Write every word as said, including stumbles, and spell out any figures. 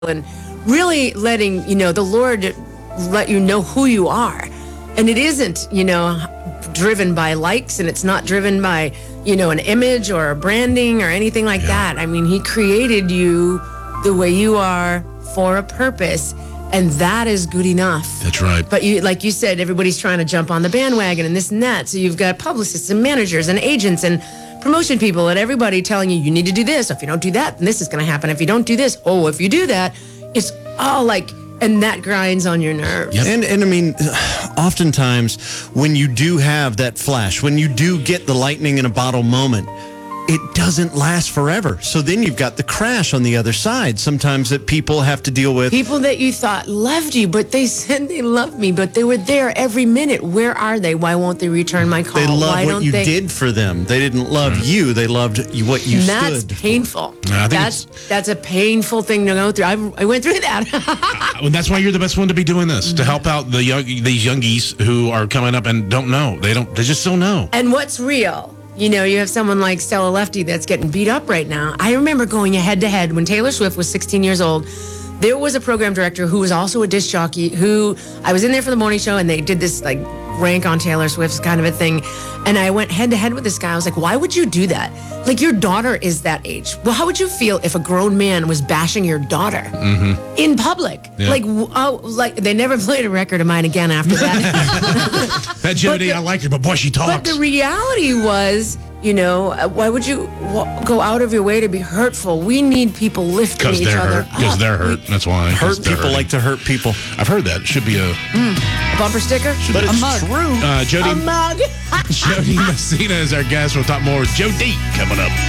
and really letting, you know, the Lord let you know who you are. And it isn't, you know, driven by likes, and it's not driven by, you know, an image or a branding or anything like Yeah. that. I mean, he created you the way you are for a purpose, and that is good enough. That's right. But you, like you said, everybody's trying to jump on the bandwagon and this and that. So you've got publicists and managers and agents and promotion people and everybody telling you, you need to do this. If you don't do that, then this is going to happen. If you don't do this, oh, if you do that, it's all like, and that grinds on your nerves. Yep. And and I mean, oftentimes when you do have that flash, when you do get the lightning in a bottle moment, it doesn't last forever. So then you've got the crash on the other side. Sometimes that people have to deal with. People that you thought loved you, but they said they loved me, but they were there every minute. Where are they? Why won't they return my call? They love Why what don't you they? did for them. They didn't love you. They loved you, what you And that's stood for. painful. Yeah, I think that's that's a painful thing to go through. I, I went through that. And that's why you're the best one to be doing this, to help out the young, these youngies who are coming up and don't know. They don't. They just don't know. And what's real? You know, you have someone like Stella Lefty that's getting beat up right now. I remember going head to head when Taylor Swift was sixteen years old. There was a program director who was also a disc jockey who I was in there for the morning show, and they did this like rank on Taylor Swift's kind of a thing. And I went head to head with this guy. I was like, why would you do that? Like, your daughter is that age. Well, how would you feel if a grown man was bashing your daughter in public? Yeah. Like, oh, like they never played a record of mine again after that. That Jody, the- I like her, but boy, she But talks. the reality was, you know, uh, why would you wa- go out of your way to be hurtful? We need people lifting Because each they're other hurt. Because up. they're hurt. That's why. 'Cause Hurt they're people hurting. like to hurt people. I've heard that. Should be a. Bumper sticker? But it's mug. true. Uh, Jody, A mug. Jody Messina is our guest. We'll talk more with Joe D coming up.